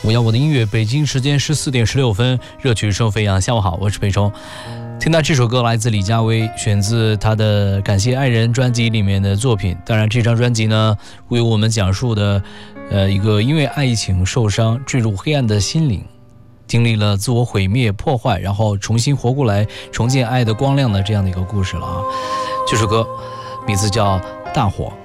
我要我的音乐，北京时间14:16，热曲声飞扬。下午好，我是裴冲。听到这首歌来自李佳薇，选自她的《感谢爱人》专辑里面的作品。当然，这张专辑呢，为我们讲述的，一个因为爱情受伤坠入黑暗的心灵，经历了自我毁灭、破坏，然后重新活过来，重建爱的光亮的这样的一个故事了啊。这首歌名字叫《大火》。